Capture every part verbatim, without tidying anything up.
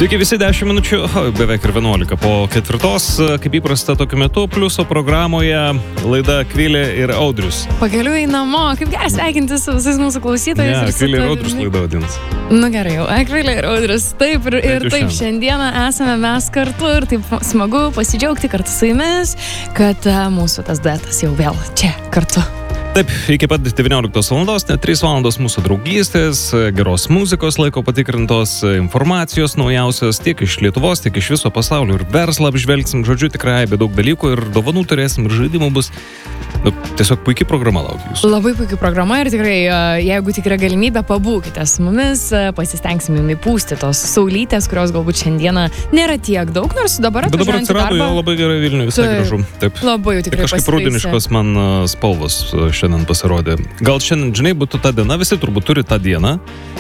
Sveiki visi, dešimt minučių, beveik ir vienuolika po ketvirtos, kaip įprasta tokiu metu, pliuso programoje laida Akvilė ir Audrius. Pakeliui namo, kaip gerai sveikinti su visais mūsų klausytojais. Ne, Akvilė ir Audrius laida vadins. Nu gerai jau, Akvilė ir Audrius, taip ir, ir taip, šiandien. šiandieną esame mes kartu ir taip smagu pasidžiaugti kartu su jumis, kad mūsų tas duetas jau vėl čia kartu. Taip, iki pat devynioliktos valandos, net trys valandos mūsų draugystės, geros muzikos laiko patikrintos, informacijos naujausios tiek iš Lietuvos, tiek iš viso pasaulio ir verslą apžvelgsim, žodžiu, tikrai be daug dalykų ir dovanų turėsim ir žaidimų bus. Nu, tiesiog puikiai programa laukia jūsų. Labai puikiai programa ir tikrai, jeigu tik yra galimybė, pabūkite su mumis, pasistengsime jums įpūsti tos saulytės, kurios galbūt šiandieną nėra tiek daug, nors dabar atvažiuojant į darbą. Bet dabar atsirado jau labai gerai Vilniuje, visai taip, gražu. Taip. Labai jau tikrai ir kažkaip rudeniškos man spalvos šiandien pasirodė. Gal šiandien, žinai, būtų ta diena, visi turbūt turi tą dieną.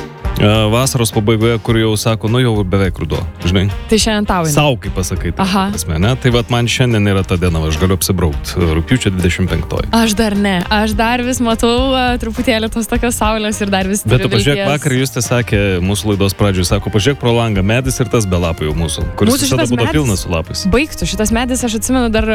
Vasaros pabaigoje, kur jau sako, nu jau beveik ruduo, žinai. Tai šiandien tau. Sau, kaip pasakai. Aha. Prasme, ne? Tai vat man šiandien yra ta diena, aš galiu apsibraukti, rugpjūčio dvidešimt penktoji. Aš dar ne, aš dar vis matau uh, truputėlį tos tokios saulės ir dar vis turiu vilties. Bet tu pažiūrėk, vakar jūs tai sakė mūsų laidos pradžioje, sako, pažiūrėk pro langą, medis ir tas be lapų jau mūsų, kuris mūsų visada būtų pilnas su lapais. Baigtų šitas medis, aš atsimenu dar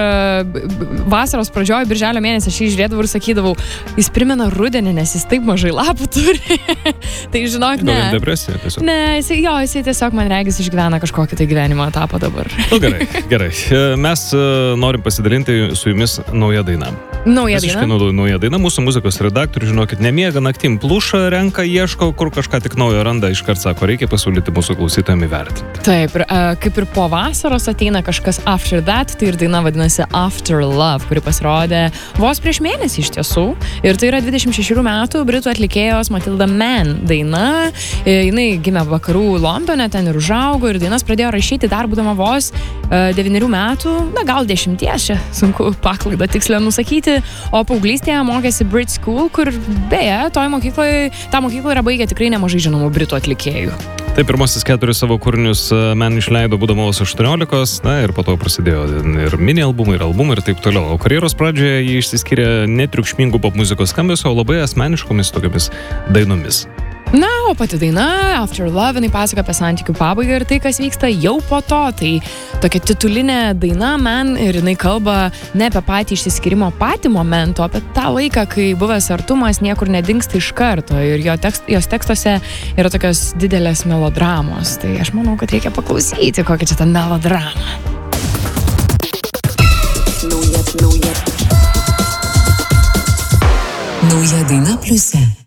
uh, vasaros pradžioje, birželio mėnesį aš jį žiūrėdavau ir sakydavau, jis primena rudenį, nes jis taip mažai lapų turi. Tai žinok, ne. Depresija. Tiesiog. Ne, jisai, jo, jisai tiesiog, man regis, išgyvena kažkokį tai gyvenimo etapą dabar. Nu, gerai, gerai. Mes uh, norim pasidalinti su jumis naują dainą. Nauja Visiškai daina? Nauja daina. Mūsų muzikos redaktorius, žinokit, nemiega naktim, pluša, renka, ieško, kur kažką tik naujo randa, iškart sako, reikia pasiūlyti mūsų klausytojams įvertinti. Taip, ir, uh, kaip ir po vasaros ateina kažkas After That, tai ir daina vadinasi After Love, kuri pasirodė vos prieš mėnesį iš tiesų. Ir tai yra dvidešimt šešerių metų britų atlikėjos Matilda Mann daina. E, jinai gimė vakarų Londone, ten ir užaugo ir dainas pradėjo rašyti dar būdama vos uh, devynerių metų, na gal dešimties, čia sunku paklaidą tiksliai nusakyti, o paauglystėje mokėsi Brit School, kur beje, toj mokykloje, tą mokyklą yra baigę tikrai nemažai žinomų britų atlikėjų. Tai pirmasis keturis savo kūrinius man išleido būdamos aštuoniolikos, na ir po to prasidėjo ir mini albumai, ir albumai ir taip toliau. O karjeros pradžioje jį išsiskyrė netriukšmingų popmuzikos skambesio, o labai asmeniškomis tokiamis dainomis. Na, o pati daina After Love, jinai pasaka apie santykių pabaigą ir tai, kas vyksta jau po to. Tai tokia titulinė daina man ir jinai kalba ne apie patį išsiskyrimo patį momento, apie tą laiką, kai buvęs artumas niekur nedingsta iš karto ir jo tekst, jos tekstuose yra tokios didelės melodramos. Tai aš manau, kad reikia paklausyti, kokia čia ta melodrama. Nauja, nauja. Nauja daina pliuse.